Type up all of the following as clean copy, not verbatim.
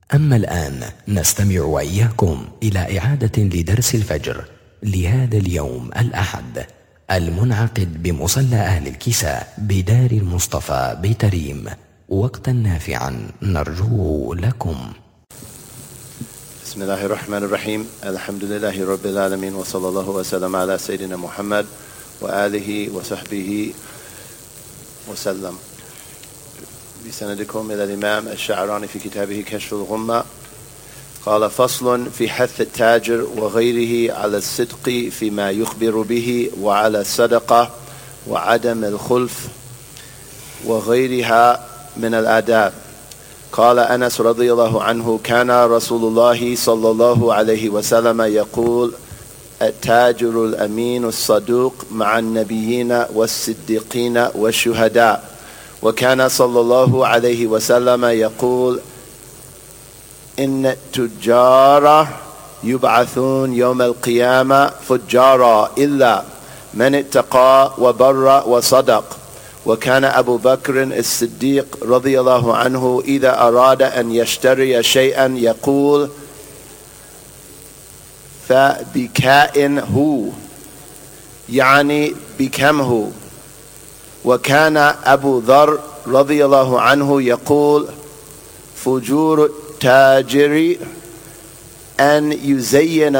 أما الآن نستمع وإياكم إلى إعادة لدرس الفجر لهذا اليوم الأحد المنعقد بمصلى أهل الكساء بدار المصطفى بتريم، وقتا نافعا نرجوه لكم. بسم الله الرحمن الرحيم. الحمد لله رب العالمين، وصلى الله وسلم على سيدنا محمد وآله وصحبه وسلم. بسندكم إلى الإمام الشعراني في كتابه كشف الغمة. قال: فصل في حث التاجر وغيره على الصدق فيما يخبر به، وعلى الصدقة وعدم الخلف وغيرها من الآداب. قال أنس رضي الله عنه: كان رسول الله صلى الله عليه وسلم يقول: التاجر الأمين الصدوق مع النبيين والصديقين والشهداء. وكان صلى الله عليه وسلم يقول: إن التجار يبعثون يوم القيامة فجارا إلا من اتقى وبر وصدق. وكان أبو بكر الصديق رضي الله عنه إذا أراد أن يشتري شيئا يقول: فبكائن هو، يعني بكم هو. وكان أبو ذر رضي الله عنه يقول: فجور التاجر أن يزين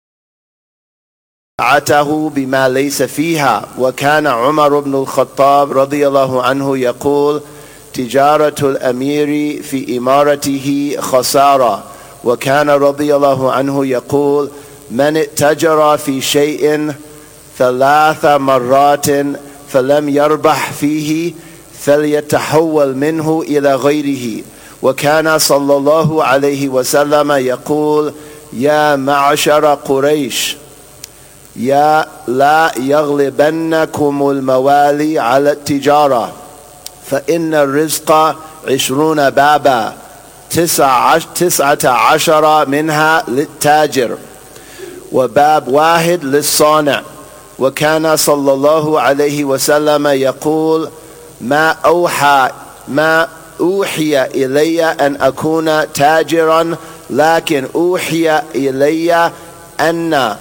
سلعته بما ليس فيها. وكان عمر بن الخطاب رضي الله عنه يقول: تجارة الأمير في إمارته خسارة. وكان رضي الله عنه يقول: من اتجر في شيء 3 مرات فلم يربح فيه فليتحول منه إلى غيره. وكان صلى الله عليه وسلم يقول: يا معشر قريش، يا لا يغلبنكم الموالي على التجارة، فإن الرزق 20 بابا، 19 منها للتاجر، وباب واحد للصانع. وكان صلى الله عليه وسلم يقول: ما أوحي إلي أن أكون تاجرا، لكن أوحي إلي أن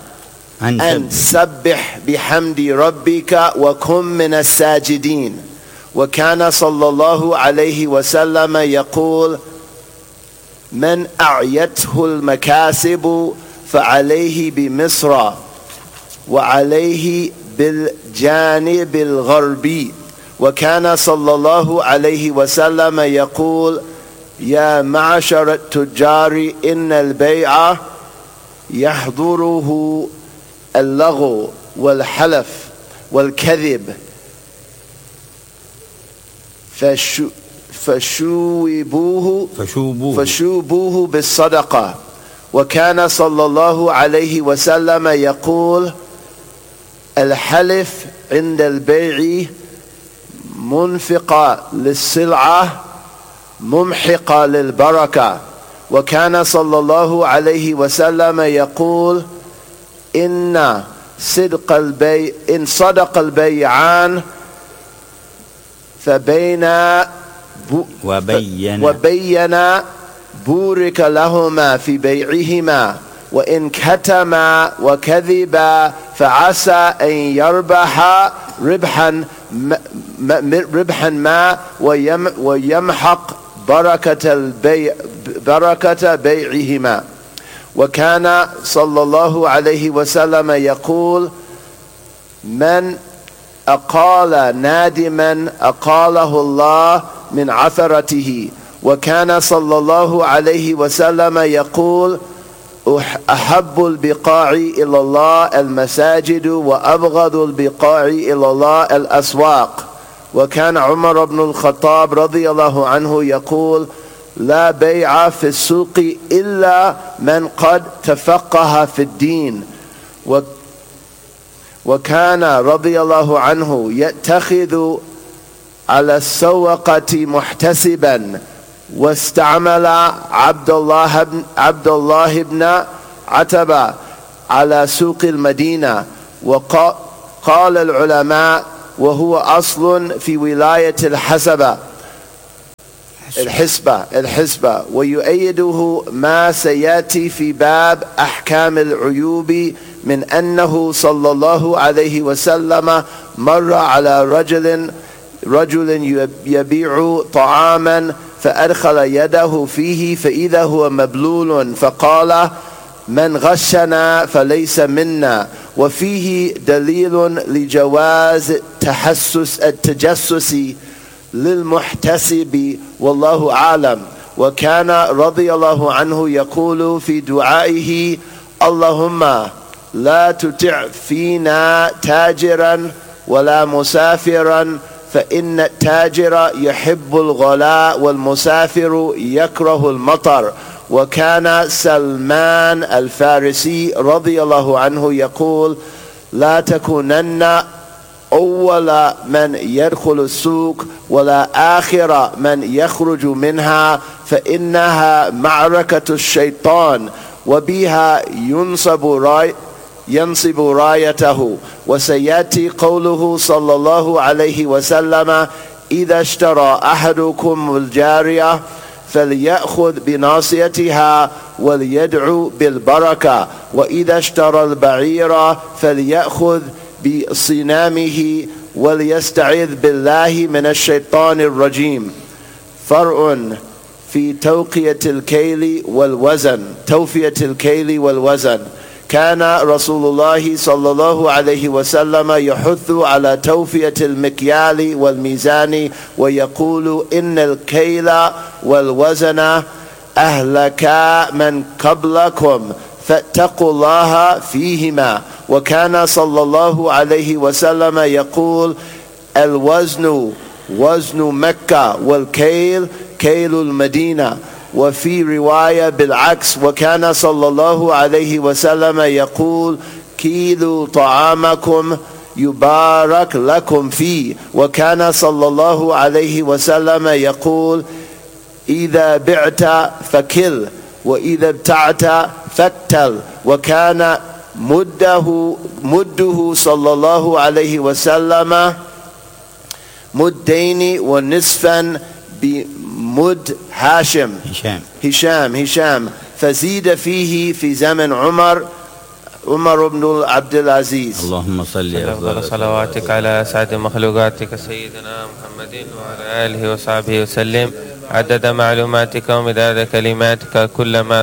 سبح بحمد ربك وكن من الساجدين. وكان صلى الله عليه وسلم يقول: من أعيته المكاسب فعليه بمصر، وعليه بالجانب الغربي. وكان صلى الله عليه وسلم يقول: يا معشر التجار، إن البيع يحضره اللغو والحلف والكذب، فشوبوه بالصدقة. وكان صلى الله عليه وسلم يقول: الحلف عند البيع منفقة للسلعة ممحقة للبركة. وكان صلى الله عليه وسلم يقول: إن صدق البيعان وبين بورك لهما في بيعهما، وإن كتما وكذبا فعسى أن يربح ربحا ما ويمحق بركة بيعهما. وكان صلى الله عليه وسلم يقول: من أقال نادما أقاله الله من عثرته. وكان صلى الله عليه وسلم يقول: أحب البقاع إلى الله المساجد، وأبغض البقاع إلى الله الأسواق. وكان عمر بن الخطاب رضي الله عنه يقول: لا بيع في السوق إلا من قد تفقه في الدين. وكان رضي الله عنه يتخذ على السوقة محتسبا، واستعمل عبد الله بن عتبة على سوق المدينة. وقال العلماء: وهو أصل في ولاية الحسبة. الحسبة. ويؤيده ما سيأتي في باب أحكام العيوب من أنه صلى الله عليه وسلم مر على رجل يبيع طعاما فأدخل يده فيه فإذا هو مبلول فقال: من غشنا فليس منا. وفيه دليل لجواز التجسس للمحتسب والله أعلم. وكان رضي الله عنه يقول في دعائه: اللهم لا تطع فينا تاجرا ولا مسافرا فإن التاجر يحب الغلاء والمسافر يكره المطر. وكان سلمان الفارسي رضي الله عنه يقول: لا تكونن أول من يدخل السوق ولا آخر من يخرج منها فإنها معركة الشيطان وبها ينصب رايته. وسيأتي قوله صلى الله عليه وسلم: إذا اشترى أحدكم الجارية فليأخذ بناصيتها وليدعو بالبركة، وإذا اشترى البعير فليأخذ بصنامه وليستعذ بالله من الشيطان الرجيم. فرع في توفية الكيل والوزن. كان رسول الله صلى الله عليه وسلم يحث على توفية المكيال والميزان ويقول: إن الكيل والوزن أهلكا من قبلكم فاتقوا الله فيهما. وكان صلى الله عليه وسلم يقول: الوزن وزن مكة والكيل كيل المدينة. وفي رواية بالعكس: وكان صلى الله عليه وسلم يقول: كيلوا طعامكم يبارك لكم فيه. وكان صلى الله عليه وسلم يقول: إذا بعت فكل وإذا ابتعت فاكتل. وكان مده صلى الله عليه وسلم مدين ونصفا بمد هشام فزيد فيه في زمن عمر بن عبد العزيز. اللهم صل أفضل صلواتك على أسعد مخلوقاتك سيدنا محمد وعلى آله وصحبه وسلم عدد معلوماتك ومداد كلماتك كلما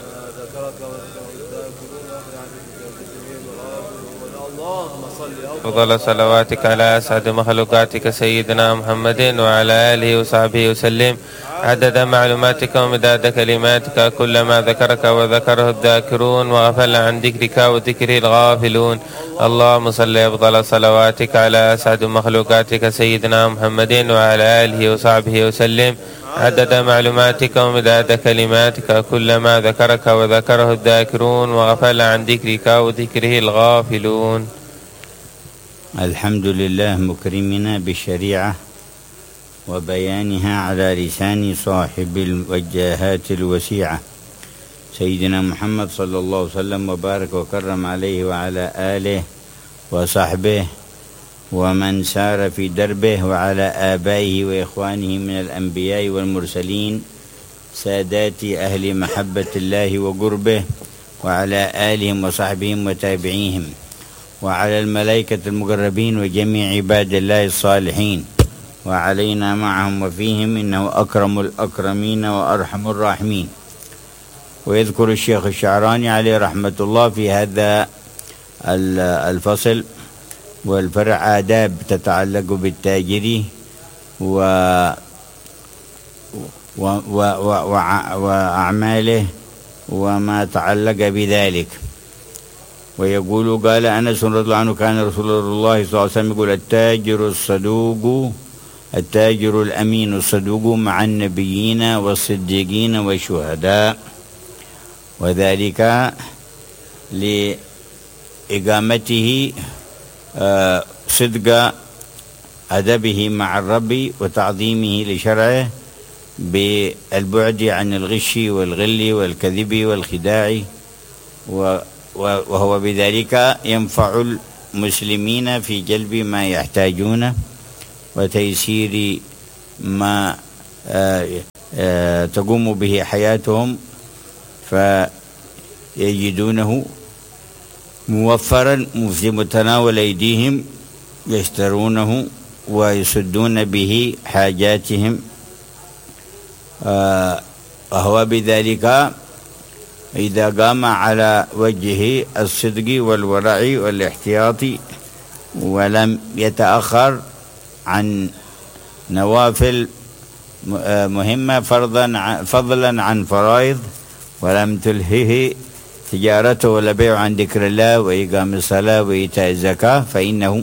أفضل صلواتك على أسعد مخلوقاتك سيدنا محمد وعلى آله وصحبه وسلم عدد معلوماتك ومداد كلماتك كلما ذكرك وذكره الذاكرون وغفل عن ذكرك وذكره الغافلون. اللهم صل أفضل صلواتك على أسعد مخلوقاتك سيدنا محمد وعلى آله وصحبه وسلم عدد معلوماتك ومداد كلماتك كلما ذكرك وذكره الذاكرون وغفل عن ذكرك وذكره الغافلون. الحمد لله مكرمنا بالشريعة وبيانها على لسان صاحب الوجاهات الوسيعة سيدنا محمد صلى الله عليه وسلم وبارك وكرم عليه وعلى آله وصحبه ومن سار في دربه وعلى آبائه وإخوانه من الأنبياء والمرسلين سادات أهل محبة الله وقربه وعلى آلهم وصحبهم وتابعيهم وعلى الملائكة المقربين وجميع عباد الله الصالحين وعلينا معهم وفيهم إنه أكرم الأكرمين وأرحم الراحمين. ويذكر الشيخ الشعراني عليه رحمة الله في هذا الفصل والفرع آداب تتعلق بالتاجر وأعماله وما تعلق بذلك. ويقول: قال أنس رضي الله عنه: كان رسول الله صلى الله عليه وسلم يقول: التاجر الأمين الصدوق مع النبيين والصديقين والشهداء، وذلك لإقامته صدق أدبه مع الرب وتعظيمه لشرعه بالبعد عن الغش والغل والكذب والخداع، وهو بذلك ينفع المسلمين في جلب ما يحتاجونه وتيسير ما تقوم به حياتهم، فيجدونه موفرا في متناول أيديهم، يشترونه ويسدون به حاجاتهم. وهو بذلك إذا قام على وجه الصدق والورع والاحتياط ولم يتأخر عن نوافل مهمة فضلا عن فرائض، ولم تلهه تجارته ولا بيع عن ذكر الله وإقام الصلاة وإيتاء الزكاة، فإنه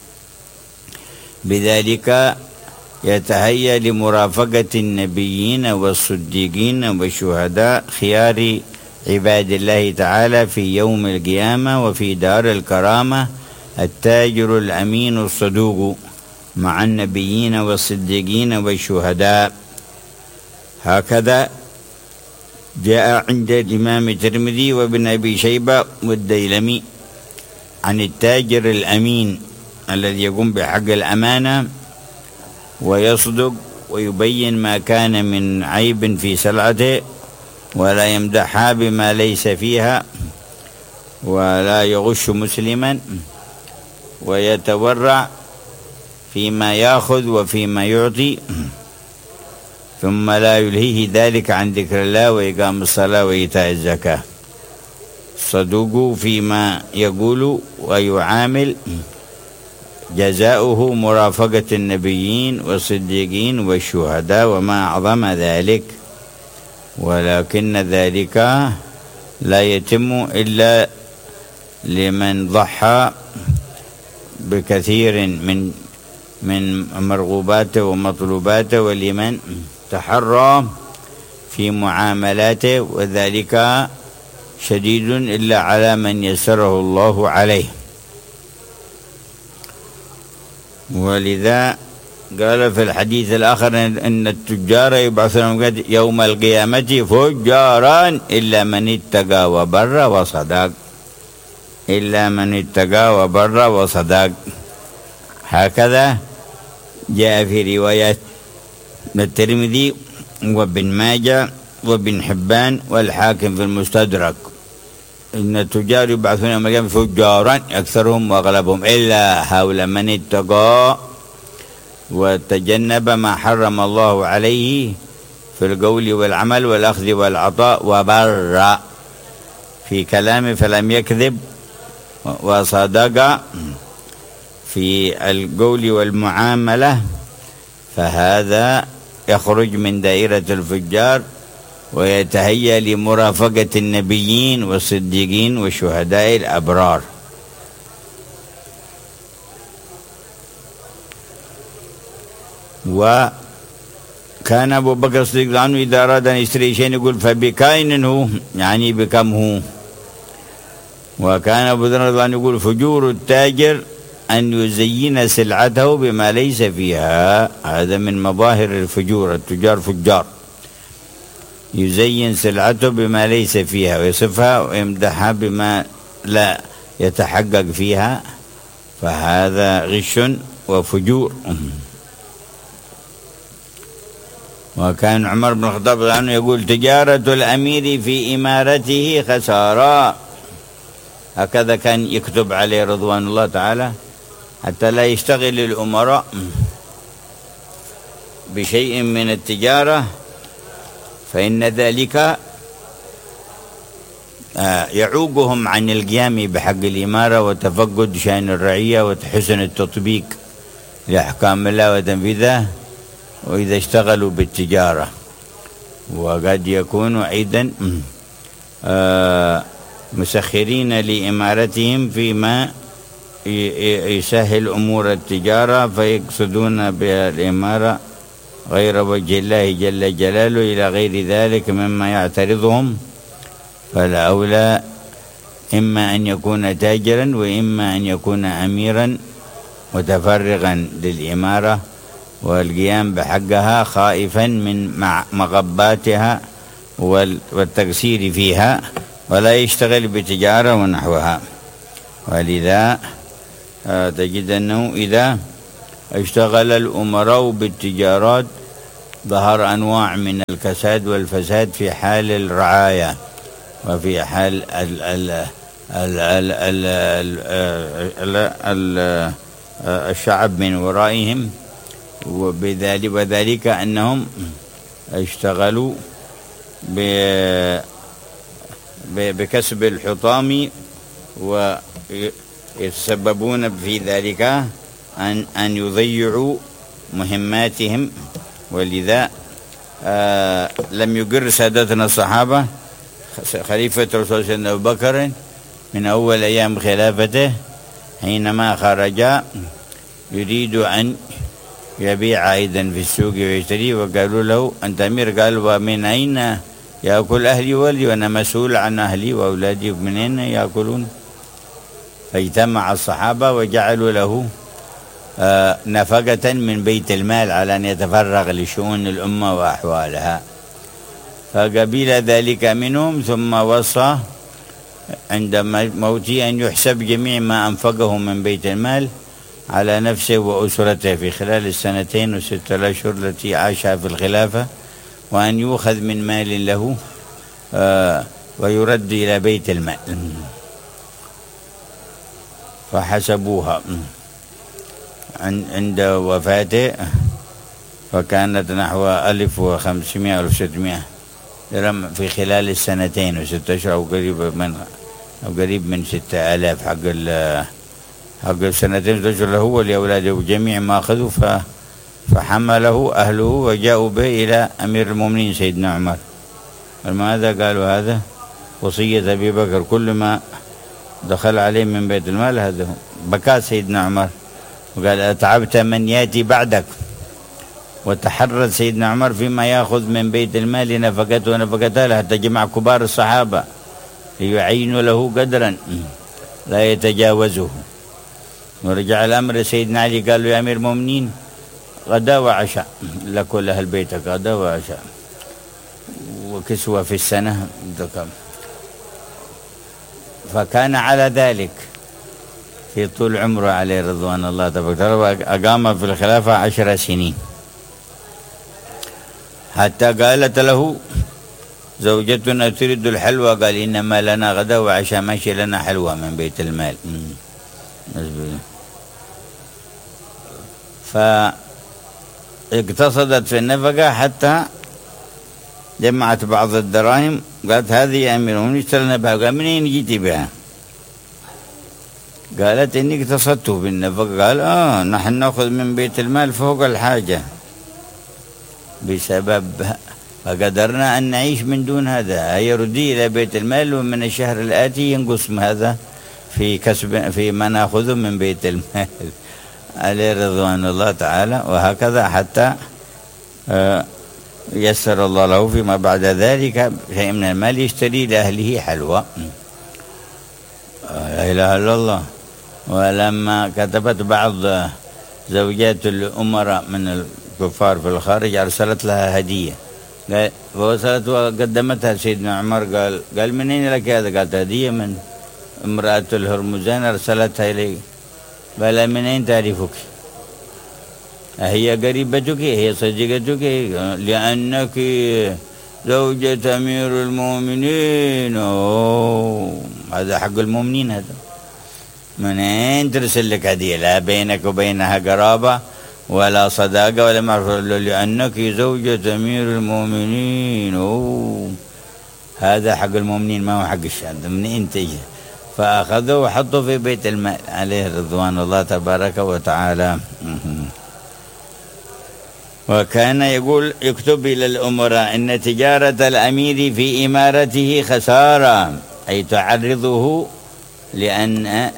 بذلك يتهيأ لمرافقة النبيين والصديقين والشهداء خيار عباد الله تعالى في يوم القيامة وفي دار الكرامة، التاجر الأمين الصدوق مع النبيين والصديقين والشهداء. هكذا جاء عند الإمام الترمذي وابن أبي شيبة والديلمي عن التاجر الأمين الذي يقوم بحق الأمانة ويصدق ويبين ما كان من عيب في سلعته، ولا يمدحها بما ليس فيها، ولا يغش مسلما، ويتورع فيما يأخذ وفيما يعطي، ثم لا يلهيه ذلك عن ذكر الله وإقام الصلاة وإيتاء الزكاة. صدوق فيما يقول ويعامل، جزاؤه مرافقة النبيين والصديقين والشهداء وما أعظم ذلك، ولكن ذلك لا يتم إلا لمن ضحى بكثير من مرغوباته ومطلوباته، ولمن تحرى في معاملاته، وذلك شديد إلا على من يسره الله عليه. ولذا قال في الحديث الآخر أن التجار يبعثون يوم القيامة فجارا إلا من اتقى وبر وصدق، إلا من اتقى وبر وصدق. هكذا جاء في روايات الترمذي وابن ماجه وابن حبان والحاكم في المستدرك إن التجار يبعثون يوم القيامة فجارا أكثرهم وأغلبهم إلا هؤلاء من اتقى وتجنب ما حرم الله عليه في القول والعمل والأخذ والعطاء، وبر في كلامه فلم يكذب، وصدق في القول والمعاملة، فهذا يخرج من دائرة الفجار ويتهيأ لمرافقة النبيين والصديقين والشهداء الأبرار. وكان أبو بكر الصديق عنه إذا أراد أن يشتري شيئا يقول فبكائن هو، يعني بكم هو. وكان أبو ذر رضي الله عنه يقول فجور التاجر أن يزين سلعته بما ليس فيها، هذا من مظاهر الفجور، التجار فجار، يزين سلعته بما ليس فيها ويصفها ويمدحها بما لا يتحقق فيها، فهذا غش وفجور. وكان عمر بن الخطاب عنه يقول تجارة الأمير في إمارته خسارة، هكذا كان يكتب عليه رضوان الله تعالى حتى لا يشتغل الأمراء بشيء من التجارة، فإن ذلك يعوقهم عن القيام بحق الإمارة وتفقد شأن الرعية وحسن التطبيق لأحكام الله وتنفيذها، وإذا اشتغلوا بالتجارة. وقد يكونوا أيضا مسخرين لإمارتهم فيما يسهل أمور التجارة، فيقصدون بالإمارة غير وجه الله جل جلاله إلى غير ذلك مما يعترضهم. فالأولى إما أن يكون تاجرا وإما أن يكون أميرا متفرغا للإمارة والقيام بحقها خائفا من مغباتها والتقصير فيها، ولا يشتغل بتجارة ونحوها. ولذا تجد أنه إذا اشتغل الأمراء بالتجارات ظهر أنواع من الكساد والفساد في حال الرعاية وفي حال الشعب من ورائهم، وذلك أنهم اشتغلوا بكسب الحطام، ويتسببون في ذلك أن يضيعوا مهماتهم. ولذا لم يقر سادتنا الصحابة خليفة الرسول سيدنا أبو بكر من أول أيام خلافته حينما خرج يريد أن يبيع أيضا في السوق ويشتري، وقالوا له أنت أمير، قال ومن أين يأكل أهلي وولدي، وأنا مسؤول عن أهلي وأولادي، من أين يأكلون؟ فاجتمع الصحابة وجعلوا له نفقة من بيت المال على أن يتفرغ لشؤون الأمة وأحوالها. فقبل ذلك منهم، ثم وصى عند موته أن يحسب جميع ما أنفقه من بيت المال على نفسه وأسرته في خلال السنتين و6 أشهر التي عاشها في الخلافة، وأن يؤخذ من مال له ويرد إلى بيت المال. فحسبوها عند وفاته، فكانت نحو 1500 1600 في خلال السنتين و6 أشهر، أو قريب من 6000 حق السنتين و6 أشهر له ولأولاده وجميع ما أخذوا. فحمله أهله وجاءوا به إلى أمير المؤمنين سيدنا عمر. ماذا قالوا؟ هذا وصية أبي بكر، كل ما دخل عليه من بيت المال هذا. بكى سيدنا عمر وقال أتعبت من يأتي بعدك. وتحرز سيدنا عمر فيما يأخذ من بيت المال نفقته ونفقته له، حتى جمع كبار الصحابة ليعينوا له قدرا لا يتجاوزه. ورجع الأمر سيدنا علي قال له يا أمير المؤمنين غداء وعشاء لك ولأهل بيتك، غداء وعشاء وكسوة في السنة. فكان على ذلك في طول عمره عليه رضوان الله تبارك وتعالى، وأقام في الخلافة 10 سنين، حتى قالت له زوجتنا تريد الحلوى، قال إنما لنا غداء وعشاء، ماشي لنا حلوى من بيت المال. فاقتصدت في النفقة حتى جمعت بعض الدراهم، قالت هذه يا أمير المؤمنين اشترينا بها. قال منين جيتي بها؟ قالت إني اقتصدت بالنفقة. قال نحن نأخذ من بيت المال فوق الحاجة بسبب فقدرنا أن نعيش من دون هذا، يردي إلى بيت المال، ومن الشهر الآتي ينقص هذا في كسب في ما نأخذه من بيت المال عليه رضوان الله تعالى. وهكذا حتى يسر الله له فيما بعد ذلك شيء من المال يشتري لأهله حلوى. لا إله إلا الله. ولما كتبت بعض زوجات الأمراء من الكفار في الخارج أرسلت لها هدية، فوصلت وقدمتها سيدنا عمر. قال من أين لك هذا؟ قالت هدية من امرأة الهرمزان أرسلتها إلي. قال من أين تعرفك؟ هي قريبتك؟ هي صديقتك؟ لأنك زوجة أمير المؤمنين. هذا حق المؤمنين هذا. من أين ترسل لك هدية؟ لا بينك وبينها قرابة ولا صداقة ولا معرفة، لأنك زوجة أمير المؤمنين. هذا حق المؤمنين ما هو حق الشعب. من أين تجي؟ فأخذه وحطه في بيت المال عليه رضوان الله تبارك وتعالى. وكان يقول يكتب إلى الأمراء إن تجارة الأمير في إمارته خسارة، أي تعرضه لأن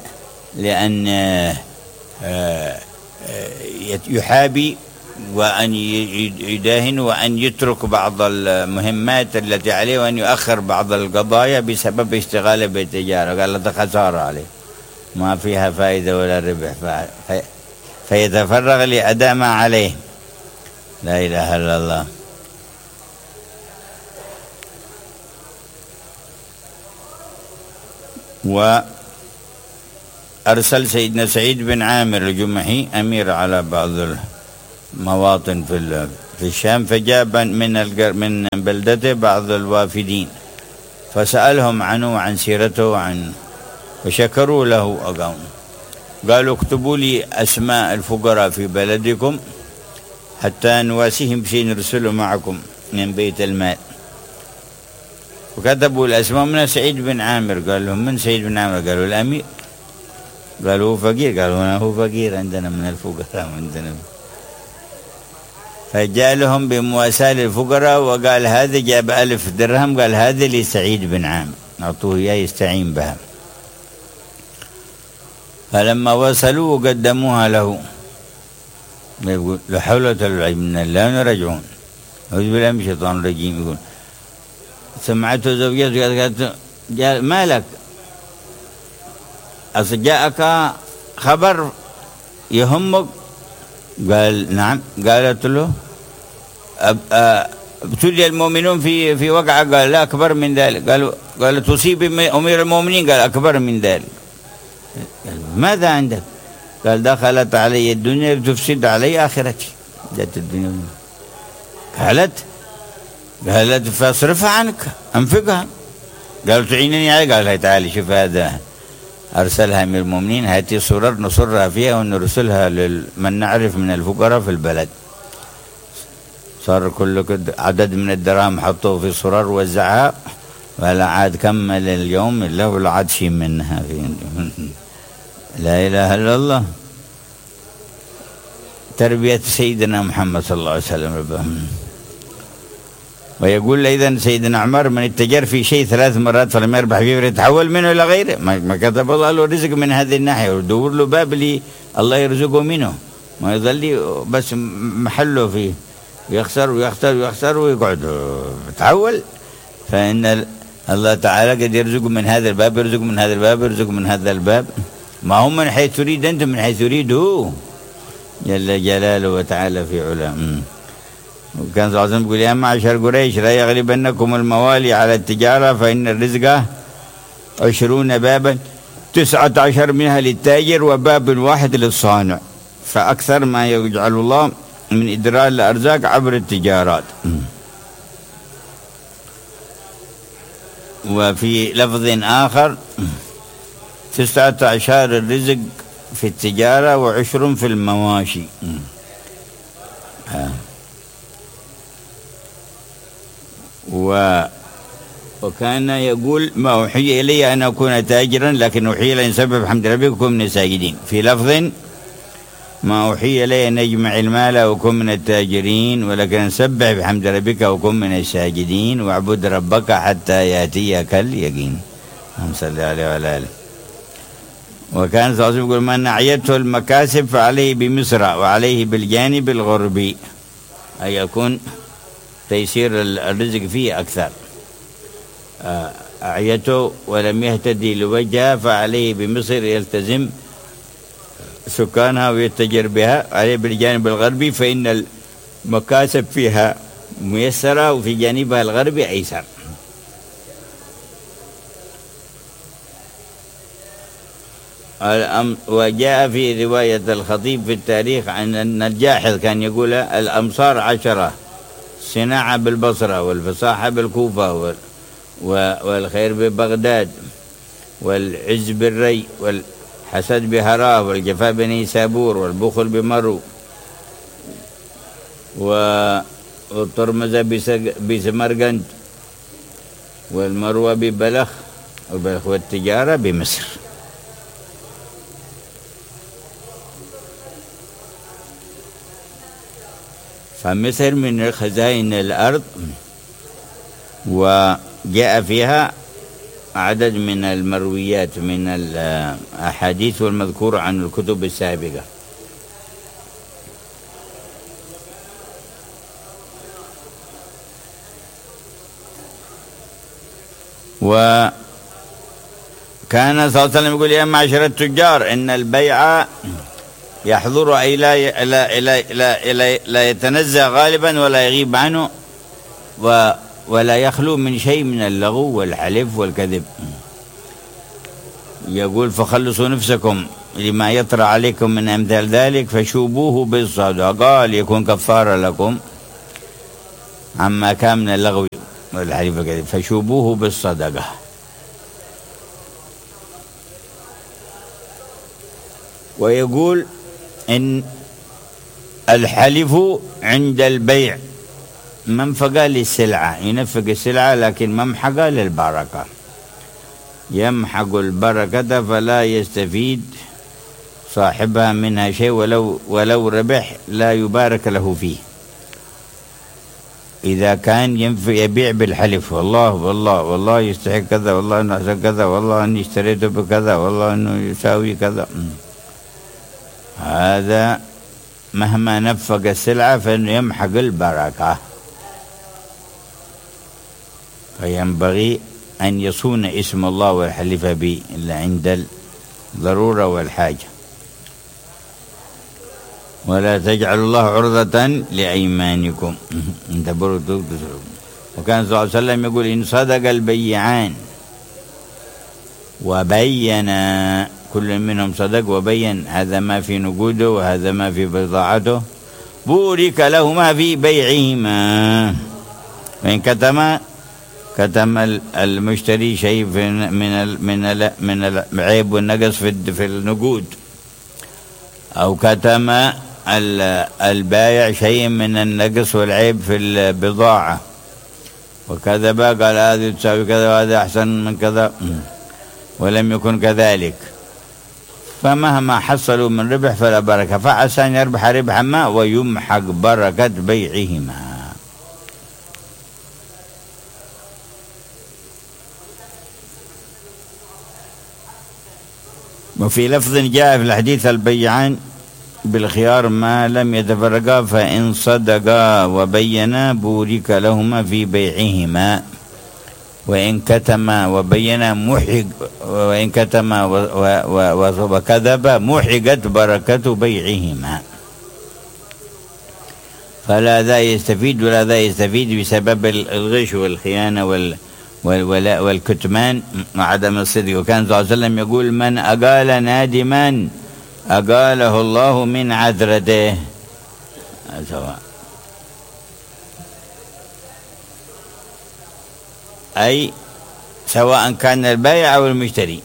يحابي وأن يداهن وأن يترك بعض المهمات التي عليه وأن يؤخر بعض القضايا بسبب اشتغاله بالتجارة. قال هذا خسارة عليه، ما فيها فائدة ولا ربح، فيتفرغ لأداء ما عليه. لا إله إلا الله. وأرسل سيدنا سعيد بن عامر الجمحي أمير على بعض المواطن في الشام، فجاء من بلدته بعض الوافدين فسألهم عنه وعن سيرته وشكروا له أقام. قالوا اكتبوا لي أسماء الفقراء في بلدكم حتى نواسيهم بشيء نرسله معكم من بيت المال. وكتبوا الأسماء من سعيد بن عامر. قال لهم من سعيد بن عامر؟ قالوا الأمير. قالوا هو فقير؟ قالوا هنا هو فقير عندنا من الفقراء عندنا. فجاء لهم بمواساة للفقراء وقال هذا جاب 1000 درهم، قال هذا لسعيد بن عامر أعطوه إياه يستعين بها. فلما وصلوا وقدموها له يقول لا حول ولا قوة إلا بالله ونرجعون أعوذ بالله من الشيطان الرجيم. يقول سمعته زوجته قالت ما لك؟ جاءك خبر يهمك؟ قال نعم. قالت له ابتلي المؤمنون في وقعة؟ قال لا أكبر من ذلك. قال تصيب أمير المؤمنين؟ قال أكبر من ذلك. قال ماذا عندك؟ قال دخلت علي الدنيا لتفسد علي آخرتي. جاءت الدنيا قالت فاصرفها عنك أنفقها. قال تعينني عليها؟ قال هاي تعالي شوف هذا أرسلها أمير المؤمنين، هاتي صورة نصرها فيها ونرسلها لمن نعرف من الفقراء في البلد. صار كل عدد من الدراهم حطوه في صرر وزعها، ولا عاد كمل اليوم إلا ولا عاد شيء منها في لا إله إلا الله. تربية سيدنا محمد صلى الله عليه وسلم. ويقول أيضا سيدنا عمر من اتجر في شيء 3 مرات فلم يربح فيه يتحول منه إلى غيره. ما كتب الله له رزق من هذه الناحية ويدور له باب لي الله يرزقه منه، ما يظل بس محله فيه يخسر ويخسر ويخسر ويقعد يتحول. فإن الله تعالى قد يرزق من هذا الباب، يرزق من هذا الباب، يرزق من هذا الباب، ما هم من حيث تريد أنت، من حيث يريد هو جل جلاله وتعالى في علاه. وكان صلى الله عليه وسلم يقول يا معشر قريش لا يغلبنكم الموالي على التجارة فإن الرزق 20 بابا 19 منها للتاجر وباب واحد للصانع، فأكثر ما يجعل الله من إدرار الأرزاق عبر التجارات. وفي لفظ آخر 19 الرزق في التجارة و10 في المواشي. وكان يقول ما أوحي إلي أن أكون تاجرا لكن أوحي إلي أن سبب حمد ربي وكن من الساجدين. في لفظ ما أوحي إلي أن أجمع المال وكن من التاجرين ولكن سبح بحمد ربك وكن من الساجدين واعبد ربك حتى يأتيك اليقين. اللهم صل عليه وعلى آله. وكان صلى الله عليه وسلم يقول من أعيته المكاسب فعليه بمصر وعليه بالجانب الغربي، أي يكون تيسير الرزق فيه أكثر. أعيته ولم يهتدي لوجهها فعليه بمصر يلتزم سكانها ويتجر بها، عليه بالجانب الغربي فإن المكاسب فيها ميسرة وفي جانبها الغربي أيسر. وجاء في رواية الخطيب في التاريخ عن أن الجاحظ كان يقول الأمصار 10 صناعة بالبصرة والفصاحة بالكوفة والخير ببغداد والعز بالري والحسد بهراه والجفاء بنيسابور والبخل بمرو والطرمزة بسمرقند والمروة ببلخ والتجارة بمصر. فمصر من خزائن الأرض وجاء فيها عدد من المرويات من الأحاديث والمذكور عن الكتب السابقة. وكان صلى الله عليه وسلم يقول يا معشر التجار إن البيع يحضر أي لا يتنزه غالبا ولا يغيب عنه ولا يخلو من شيء من اللغو والحلف والكذب. يقول فخلصوا نفسكم لما يطرأ عليكم من أمثال ذلك فشوبوه بالصدقة ليكون كفارة لكم عما كان من اللغو والحلف الكذب فشوبوه بالصدقة. ويقول إن الحلف عند البيع منفقة للسلعة، ينفق السلعة لكن ممحقة للبركة، يمحق البركة فلا يستفيد صاحبها منها شيء ولو ربح لا يبارك له فيه. إذا كان يبيع بالحلف والله يستحق كذا، والله أنه أحسن كذا، والله أني اشتريته بكذا، والله أنه يساوي كذا، هذا مهما نفق السلعة فإنه يمحق البركة. فينبغي أن يصون اسم الله والحلف به إلا عند الضرورة والحاجة. ولا تجعلوا الله عرضة لأيمانكم. وكان صلى الله عليه وسلم يقول إن صدق البيعان وبين، كل منهم صدق وبين هذا ما في نقوده وهذا ما في بضاعته، بورك لهما في بيعهما. وإن كتم المشتري شيء من العيب والنقص في النقود، أو كتم البائع شيء من النقص والعيب في البضاعة وكذب، قال هذا تساوي كذا وهذا أحسن من كذا، ولم يكن كذلك، فمهما حصلوا من ربح فلا بركة، فعسى أن يربح ربحا ما ويمحق بركة بيعهما. وفي لفظ جاء في الحديث البيعان بالخيار ما لم يتفرقا، فإن صدقا وبينا بورك لهما في بيعهما، وإن كتما وبينا محق، وإن كتما وكذب محقت بركة بيعهما. فلا ذا يستفيد ولا ذا يستفيد بسبب الغش والخيانة والكتمان وعدم الصدق. وكان صلى الله عليه وسلم يقول من أقال نادما أقاله الله من عذرته، سواء أي سواء كان البائع أو المشتري.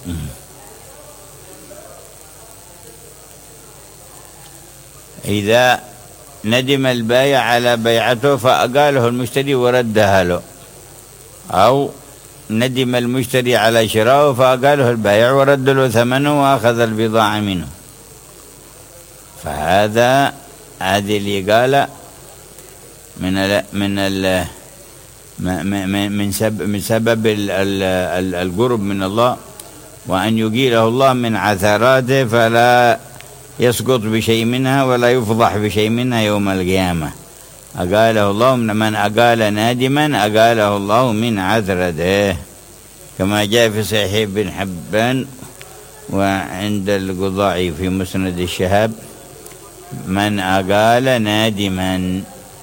إذا ندم البائع على بيعته فأقاله المشتري وردها له، أو ندم المشتري على شرائه فأقاله البائع ورد له ثمنه وأخذ البضاعة منه، فهذا هذه الإقالة من سبب القرب من الله، وأن يقيله الله من عثراته فلا يسقط بشيء منها ولا يفضح بشيء منها يوم القيامة. أقاله الله، من أقال نادما أقاله الله من عثرته، كما جاء في صحيح ابن حبان وعند القضاعي في مسند الشهاب من أقال نادما.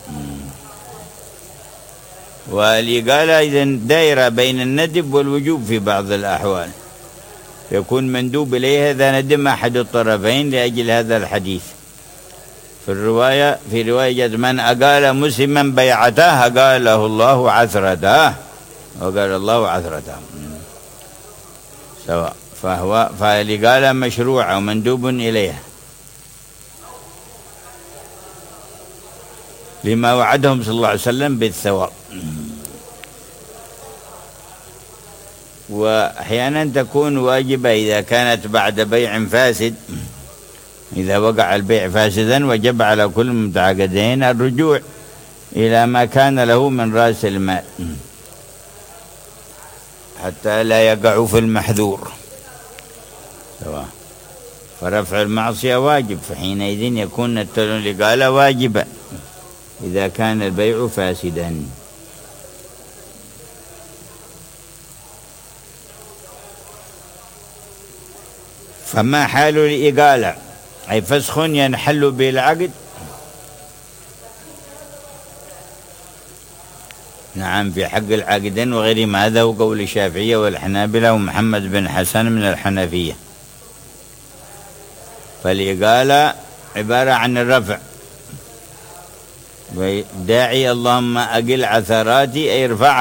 والإقالة إذن دائرة بين الندب والوجوب في بعض الأحوال، يكون مندوب إليها إذا ندم أحد الطرفين لأجل هذا الحديث. في رواية جاءت من أقال مسلما بيعته أقاله الله عثرته، وقال الله عثرته سواء، فالإقالة مشروعة ومندوب إليها لما وعدهم صلى الله عليه وسلم بالثواب. وأحيانا تكون واجبة إذا كانت بعد بيع فاسد، إذا وقع البيع فاسدا وجب على كل متعاقدين الرجوع إلى ما كان له من رأس المال حتى لا يقعوا في المحذور، فرفع المعصية واجب، فحينئذ يكون الإقالة واجبة إذا كان البيع فاسدا. فما حال الإقالة؟ أي فسخ ينحل به العقد. نعم، في حق العاقدين وغيرهم، هذا هو قول الشافعية والحنابلة ومحمد بن حسن من الحنفية. فالإقالة عبارة عن الرفع داعي اللهم أقل عثراتي أي ارفعها.